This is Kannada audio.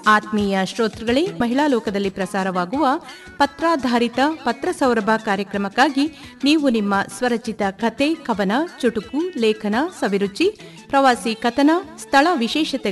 ಆತ್ಮೀಯ ಶ್ರೋತೃಗಳೇ, ಮಹಿಳಾ ಲೋಕದಲ್ಲಿ ಪ್ರಸಾರವಾಗುವ ಪತ್ರಾಧಾರಿತ ಪತ್ರ ಸೌರಭ ಕಾರ್ಯಕ್ರಮಕ್ಕಾಗಿ ನೀವು ನಿಮ್ಮ ಸ್ವರಚಿತ ಕತೆ, ಕವನ, ಚುಟುಕು, ಲೇಖನ, ಸವಿರುಚಿ, ಪ್ರವಾಸಿ ಕಥನ, ಸ್ಥಳ ವಿಶೇಷತೆ